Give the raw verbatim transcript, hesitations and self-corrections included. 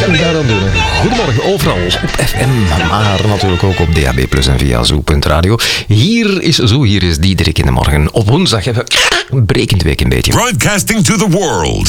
En daarom doen we. Goedemorgen, overal op F M, maar natuurlijk ook op D A B plus en via zoo punt radio. Hier is Zo, hier is Diederik in de morgen. Op woensdag hebben we een brekend week een beetje. Broadcasting to the world.